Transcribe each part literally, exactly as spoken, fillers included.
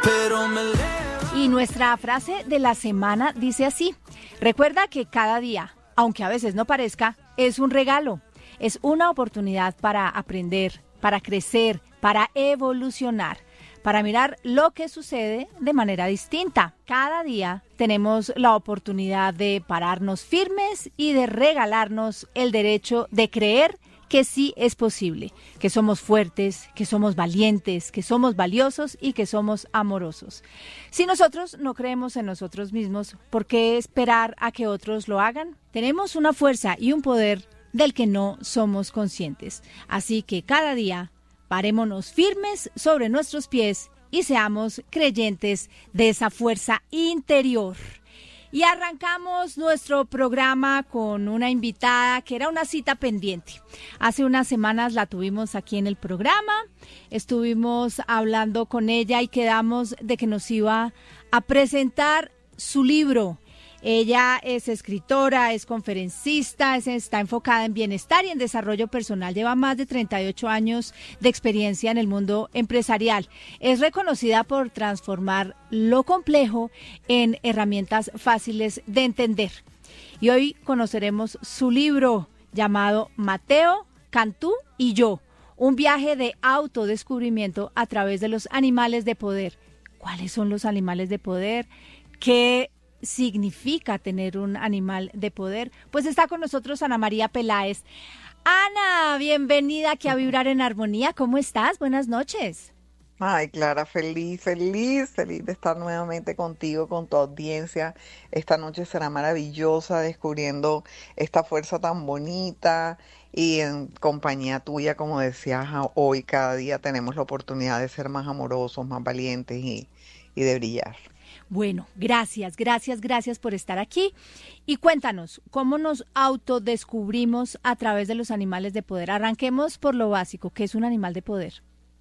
pero me levanto. Y nuestra frase de la semana dice así: recuerda que cada día, aunque a veces no parezca, es un regalo, es una oportunidad para aprender, para crecer, para evolucionar, para mirar lo que sucede de manera distinta. Cada día tenemos la oportunidad de pararnos firmes y de regalarnos el derecho de creer que sí es posible, que somos fuertes, que somos valientes, que somos valiosos y que somos amorosos. Si nosotros no creemos en nosotros mismos, ¿por qué esperar a que otros lo hagan? Tenemos una fuerza y un poder del que no somos conscientes. Así que cada día parémonos firmes sobre nuestros pies y seamos creyentes de esa fuerza interior. Y arrancamos nuestro programa con una invitada que era una cita pendiente. Hace unas semanas la tuvimos aquí en el programa, estuvimos hablando con ella y quedamos de que nos iba a presentar su libro. Ella es escritora, es conferencista, es, está enfocada en bienestar y en desarrollo personal. Lleva más de treinta y ocho años de experiencia en el mundo empresarial. Es reconocida por transformar lo complejo en herramientas fáciles de entender. Y hoy conoceremos su libro llamado Mateo, Cantú y yo, un viaje de autodescubrimiento a través de los animales de poder. ¿Cuáles son los animales de poder? ¿Qué significa tener un animal de poder? Pues está con nosotros Ana María Peláez. Ana, bienvenida aquí a Vibrar en Armonía. ¿Cómo estás? Buenas noches. Ay, Clara, feliz, feliz, feliz de estar nuevamente contigo, con tu audiencia. Esta noche será maravillosa descubriendo esta fuerza tan bonita y en compañía tuya, como decías, hoy cada día tenemos la oportunidad de ser más amorosos, más valientes y, y de brillar. Bueno, gracias, gracias, gracias por estar aquí. Y cuéntanos, ¿cómo nos autodescubrimos a través de los animales de poder? Arranquemos por lo básico, ¿qué es un animal de poder?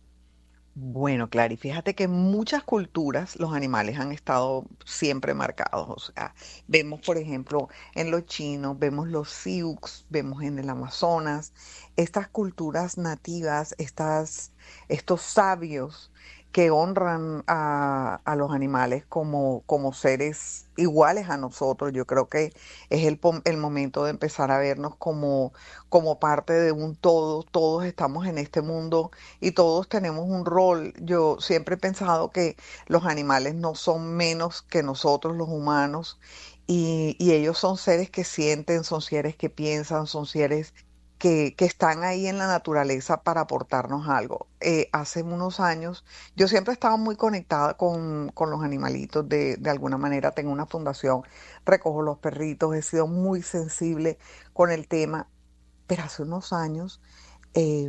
Bueno, Clary, fíjate que en muchas culturas los animales han estado siempre marcados. O sea, vemos, por ejemplo, en los chinos, vemos los Sioux, vemos en el Amazonas, estas culturas nativas, estas, estos sabios que honran a, a los animales como, como seres iguales a nosotros. Yo creo que es el, pom- el momento de empezar a vernos como, como parte de un todo. Todos estamos en este mundo y todos tenemos un rol. Yo siempre he pensado que los animales no son menos que nosotros los humanos y, y ellos son seres que sienten, son seres que piensan, son seres que, que están ahí en la naturaleza para aportarnos algo. Eh, hace unos años yo siempre he estado muy conectada con, con los animalitos, de, de alguna manera tengo una fundación, recojo los perritos, he sido muy sensible con el tema, pero hace unos años eh,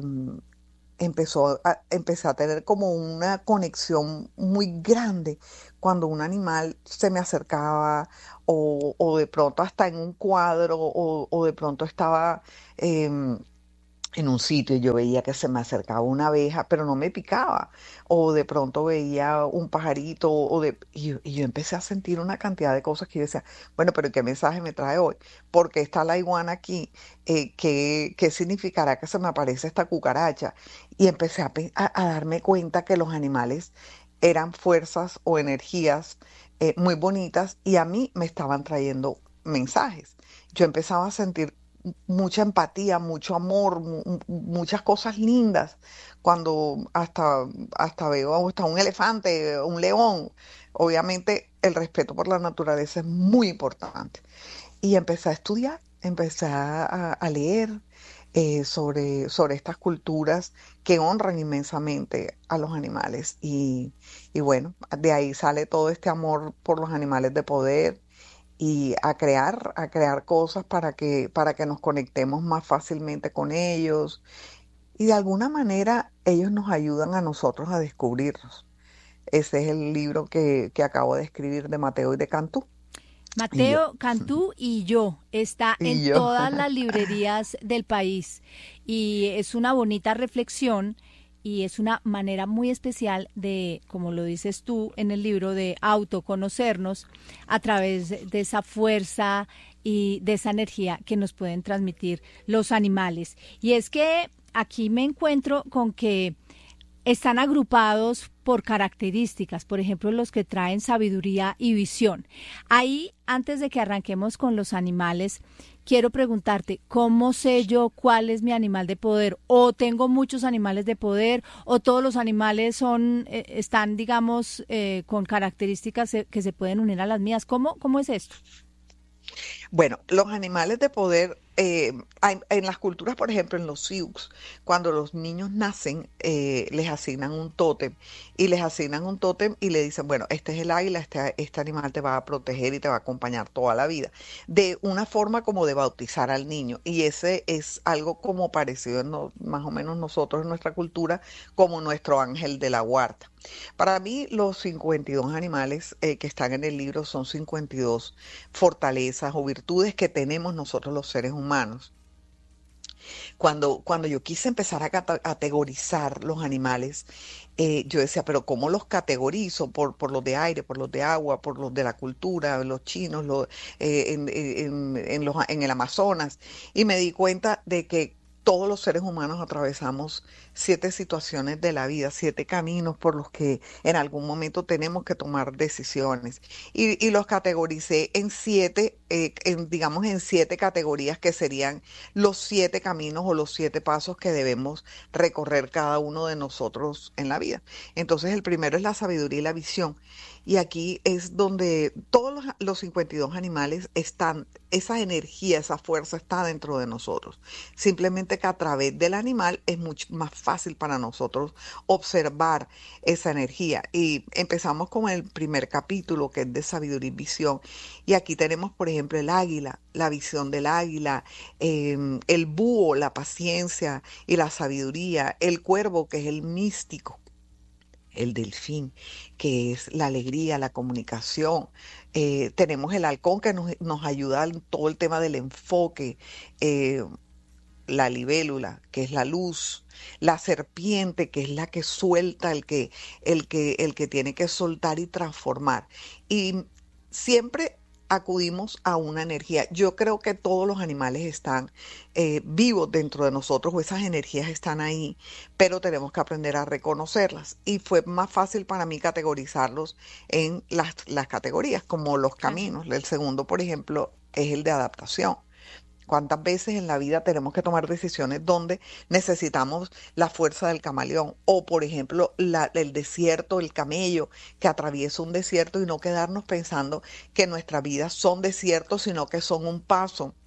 empezó a, empecé a tener como una conexión muy grande cuando un animal se me acercaba o, o de pronto hasta en un cuadro o, o de pronto estaba em, en un sitio y yo veía que se me acercaba una abeja, pero no me picaba, o de pronto veía un pajarito, o de, y, yo, y yo empecé a sentir una cantidad de cosas que yo decía, bueno, pero ¿qué mensaje me trae hoy? ¿Por qué está la iguana aquí? Eh, ¿qué, qué significará que se me aparece esta cucaracha? Y empecé a, pe- a- a darme cuenta que los animales eran fuerzas o energías eh, muy bonitas y a mí me estaban trayendo mensajes. Yo empezaba a sentir mucha empatía, mucho amor, mu- mu- muchas cosas lindas. Cuando hasta, hasta veo hasta un elefante, un león, obviamente el respeto por la naturaleza es muy importante. Y empecé a estudiar, empecé a, a leer eh, sobre, sobre estas culturas que honran inmensamente a los animales. Y, y bueno, de ahí sale todo este amor por los animales de poder y a crear, a crear cosas para que, para que nos conectemos más fácilmente con ellos. Y de alguna manera ellos nos ayudan a nosotros a descubrirnos. Ese es el libro que, que acabo de escribir de Mateo y de Cantú. Y yo. Mateo, Cantú y yo está en Y yo. todas las librerías del país y es una bonita reflexión y es una manera muy especial de, como lo dices tú en el libro, de autoconocernos a través de esa fuerza y de esa energía que nos pueden transmitir los animales. Y es que aquí me encuentro con que están agrupados por características, por ejemplo, los que traen sabiduría y visión. Ahí, antes de que arranquemos con los animales, quiero preguntarte, ¿cómo sé yo cuál es mi animal de poder? ¿O tengo muchos animales de poder? ¿O todos los animales son eh, están, digamos, eh, con características eh, que se pueden unir a las mías? ¿Cómo, cómo es esto? Bueno, los animales de poder, eh, hay- en las culturas, por ejemplo, en los Sioux, cuando los niños nacen, eh, les asignan un tótem y les asignan un tótem y le dicen, bueno, este es el águila, este, este animal te va a proteger y te va a acompañar toda la vida, de una forma como de bautizar al niño. Y ese es algo como parecido, en no- más o menos nosotros en nuestra cultura, como nuestro ángel de la guarda. Para mí, los cincuenta y dos animales eh, que están en el libro son cincuenta y dos fortalezas o virtudes que tenemos nosotros los seres humanos. Cuando, cuando yo quise empezar a cata- categorizar los animales, eh, yo decía, pero ¿cómo los categorizo? Por, por los de aire, por los de agua, por los de la cultura, los chinos, los, eh, en, en- en- en los, en el Amazonas. Y me di cuenta de que todos los seres humanos atravesamos siete situaciones de la vida, siete caminos por los que en algún momento tenemos que tomar decisiones. Y, y los categoricé en siete, eh, en, digamos, en siete categorías que serían los siete caminos o los siete pasos que debemos recorrer cada uno de nosotros en la vida. Entonces, el primero es la sabiduría y la visión. Y aquí es donde todos los, los cincuenta y dos animales están, esa energía, esa fuerza está dentro de nosotros. Simplemente que a través del animal es mucho más fácil para nosotros observar esa energía. Y empezamos con el primer capítulo, que es de sabiduría y visión. Y aquí tenemos, por ejemplo, el águila, la visión del águila, em, el búho, la paciencia y la sabiduría, el cuervo, que es el místico, el delfín, que es la alegría, la comunicación. Eh, tenemos el halcón, que nos, nos ayuda en todo el tema del enfoque. eh, la libélula, que es la luz, la serpiente, que es la que suelta, el que, el que, el que tiene que soltar y transformar. Y siempre acudimos a una energía. Yo creo que todos los animales están eh, vivos dentro de nosotros, o esas energías están ahí, pero tenemos que aprender a reconocerlas. Y fue más fácil para mí categorizarlos en las, las categorías, como los Claro. caminos. El segundo, por ejemplo, es el de adaptación. ¿Cuántas veces en la vida tenemos que tomar decisiones donde necesitamos la fuerza del camaleón? O, por ejemplo, la- el desierto, el camello que atraviesa un desierto, y no quedarnos pensando que nuestras vidas son desiertos, sino que son un paso.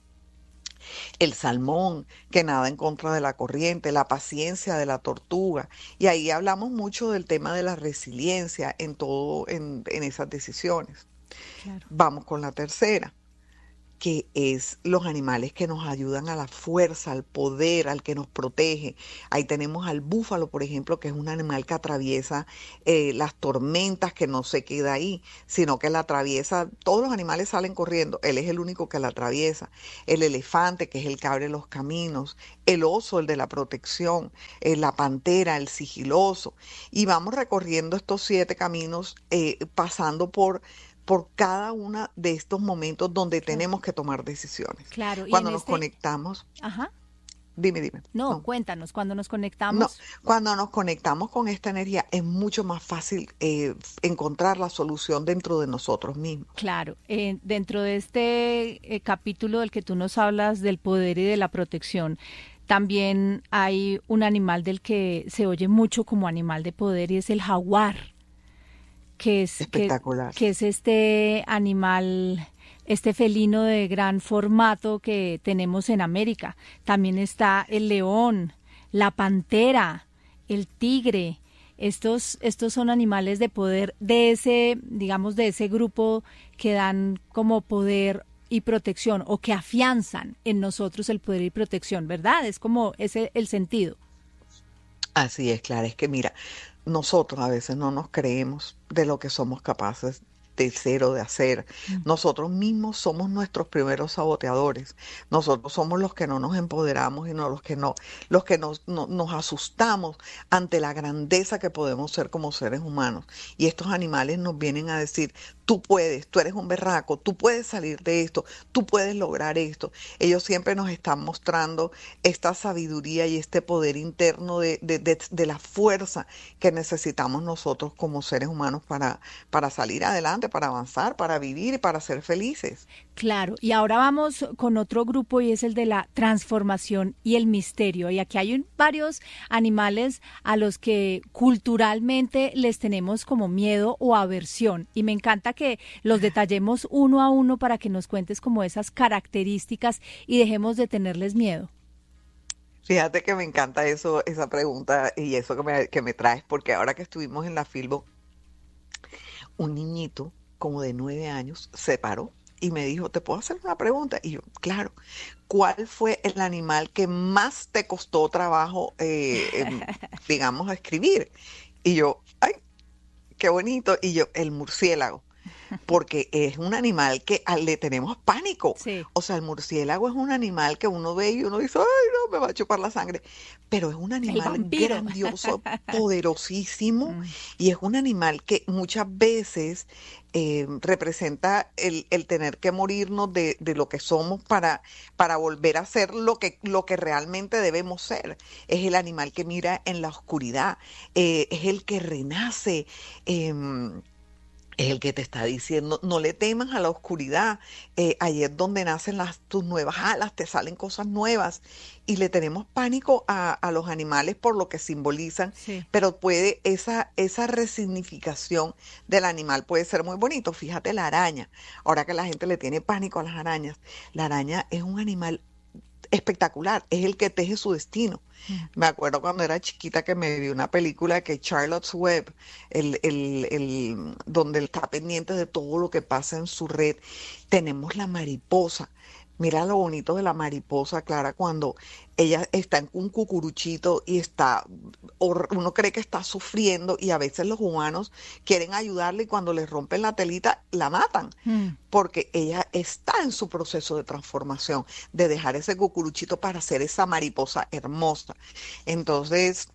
El salmón que nada en contra de la corriente, la paciencia de la tortuga. Y ahí hablamos mucho del tema de la resiliencia en todo, en en esas decisiones. Claro. Vamos con la tercera, que es los animales que nos ayudan a la fuerza, al poder, al que nos protege. Ahí tenemos al búfalo, por ejemplo, que es un animal que atraviesa eh, las tormentas, que no se queda ahí, sino que la atraviesa. Todos los animales salen corriendo, él es el único que la atraviesa. El elefante, que es el que abre los caminos. El oso, el de la protección. Eh, la pantera, el sigiloso. Y vamos recorriendo estos siete caminos, eh, pasando por por cada uno de estos momentos donde Claro. tenemos que tomar decisiones. Claro. Y en Cuando nos este, conectamos, ajá, dime, dime, no, no, cuéntanos, cuando nos no, conectamos. cuando nos conectamos con esta energía es mucho más fácil eh, encontrar la solución dentro de nosotros mismos. Claro, eh, dentro de este eh, capítulo del que tú nos hablas del poder y de la protección, también hay un animal del que se oye mucho como animal de poder y es el jaguar, que es, que, Espectacular. que es este animal, este felino de gran formato que tenemos en América. También está el león, la pantera, el tigre. Estos, estos son animales de poder de ese, digamos, de ese grupo que dan como poder y protección o que afianzan en nosotros el poder y protección, ¿verdad? Es como ese el sentido. Así es, Clara. Es que mira, nosotros a veces no nos creemos de lo que somos capaces cero de hacer. Mm. Nosotros mismos somos nuestros primeros saboteadores. Nosotros somos los que no nos empoderamos y no los que no, los que nos, no- nos asustamos ante la grandeza que podemos ser como seres humanos. Y estos animales nos vienen a decir, tú puedes, tú eres un berraco, tú puedes salir de esto, tú puedes lograr esto. Ellos siempre nos están mostrando esta sabiduría y este poder interno de, de, de- de la fuerza que necesitamos nosotros como seres humanos para, para salir adelante, para avanzar, para vivir y para ser felices. Claro, y ahora vamos con otro grupo y es el de la transformación y el misterio. Y aquí hay un- varios animales a los que culturalmente les tenemos como miedo o aversión. Y me encanta que los detallemos uno a uno para que nos cuentes como esas características y dejemos de tenerles miedo. Fíjate que me encanta eso, esa pregunta y eso que me, que me traes, porque ahora que estuvimos en la Filbo, un niñito como de nueve años se paró y me dijo, ¿te puedo hacer una pregunta? Y yo, claro, ¿cuál fue el animal que más te costó trabajo, eh, em, digamos, escribir? Y yo, ay, qué bonito. Y yo, el murciélago, porque es un animal que a- le tenemos pánico. Sí, O sea, el murciélago es un animal que uno ve y uno dice, ay, no, me va a chupar la sangre. Pero es un el animal vampiro. grandioso, poderosísimo, Mm. y es un animal que muchas veces eh, representa el, el tener que morirnos de, de lo que somos para, para volver a ser lo que, lo que realmente debemos ser. Es el animal que mira en la oscuridad, eh, es el que renace. em, es el que te está diciendo, no le temas a la oscuridad. Eh, ahí es donde nacen las, tus nuevas alas, te salen cosas nuevas. Y le tenemos pánico a, a los animales por lo que simbolizan, Sí. pero puede, esa, esa resignificación del animal puede ser muy bonito. Fíjate la araña. Ahora que la gente le tiene pánico a las arañas, la araña es un animal espectacular, es el que teje su destino. Mm. Me acuerdo cuando era chiquita que me vi una película que Charlotte's Web, el, el, el, donde él está pendiente de todo lo que pasa en su red. Tenemos la mariposa. Mira lo bonito de la mariposa, Clara, cuando ella está en un cucuruchito y está, hor- uno cree que está sufriendo y a veces los humanos quieren ayudarle y cuando le rompen la telita la matan Mm. porque ella está en su proceso de transformación, de dejar ese cucuruchito para ser esa mariposa hermosa. Entonces,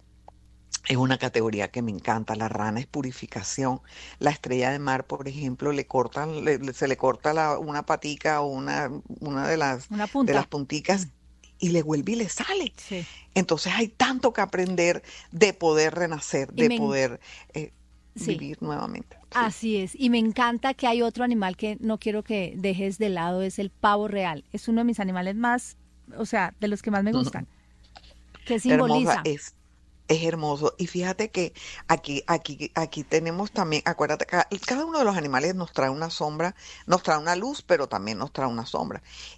es una categoría que me encanta. La rana es purificación. La estrella de mar, por ejemplo, le cortan, le- le- se le corta la- una patica o una, una de las, Una de las punta. Mm. punticas y le vuelve y le sale. Sí. Entonces hay tanto que aprender de poder renacer, Y de me, en- poder eh, sí. vivir nuevamente. Sí. Así es, y me encanta que hay otro animal que no quiero que dejes de lado, es el pavo real. Es uno de mis animales más, o sea, de los que más me gustan. ¿Qué Hermosa simboliza? es. Es hermoso. Y fíjate que aquí, aquí, aquí tenemos también, acuérdate, ca- cada uno de los animales nos trae una sombra, nos trae una luz, pero también nos trae una sombra.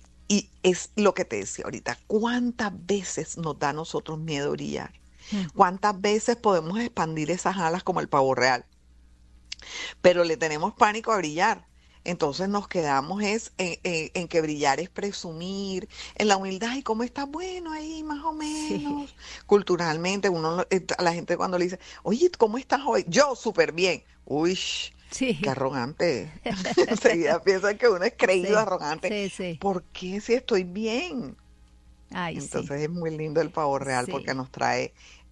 Y es lo que te decía ahorita, ¿cuántas veces nos da a nosotros miedo brillar? Mm. ¿Cuántas veces podemos expandir esas alas como el pavo real? Pero le tenemos pánico a brillar. Entonces nos quedamos es en, en- en que brillar es presumir, en la humildad, y cómo está bueno ahí, más o Sí, menos. Culturalmente, uno, lo- eh, a la gente cuando le dice, oye, ¿cómo estás hoy? Yo súper bien. Uy, qué sí, arrogante. Enseguida piensan que uno es creído sí, arrogante. sí, sí. ¿Por qué si estoy bien? Ay, sí, Entonces es muy lindo el pavo real porque sí. nos trae